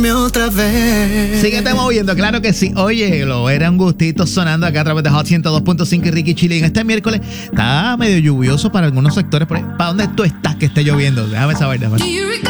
Otra vez. Síguete moviendo, claro que sí. Oye, lo era un gustito sonando acá a través de Hot 102.5 y Ricky Chile. En este miércoles está medio lluvioso para algunos sectores. ¿Para dónde tú estás que esté lloviendo? Déjame saber.